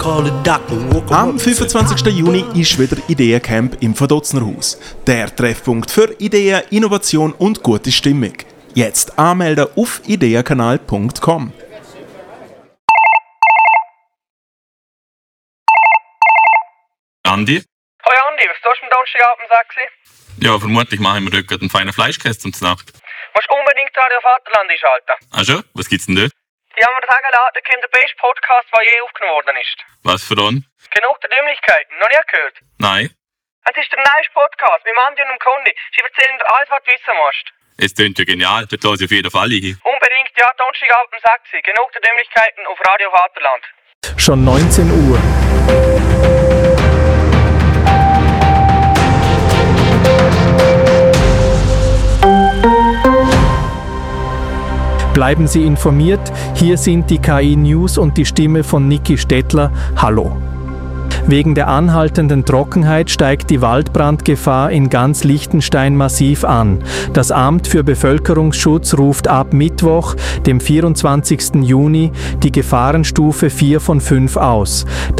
Am 25. Juni ist wieder Ideencamp im Verdotznerhaus. Der Treffpunkt für Ideen, Innovation und gute Stimmung. Jetzt anmelden auf ideenkanal.com. Andi? Hoi Andi, was tust du am Donnerstagabend, sagst du? Ja, vermutlich machen wir dort einen feinen Fleischkäse zum Nacht. Musst unbedingt Radio Vaterland einschalten. Ah schon? Was gibt's denn dort? Die haben mir sagen lassen, da kommt der beste Podcast, der je aufgenommen worden ist. Was für einen? Genug der Dümmlichkeiten, noch nie gehört? Nein. Es ist der neueste Podcast mit Andi und dem Kondi. Sie erzählen dir alles, was du wissen musst. Es klingt ja genial, dort lasse ich auf jeden Fall hin. Unbedingt, ja, Donnerstagabend, sagt sie. Genug der Dümmlichkeiten auf Radio Vaterland. Schon 19 Uhr. Bleiben Sie informiert, hier sind die KI News und die Stimme von Niki Stettler. Hallo. Wegen der anhaltenden Trockenheit steigt die Waldbrandgefahr in ganz Liechtenstein massiv an. Das Amt für Bevölkerungsschutz ruft ab Mittwoch, dem 24. Juni, die Gefahrenstufe 4 von 5 aus.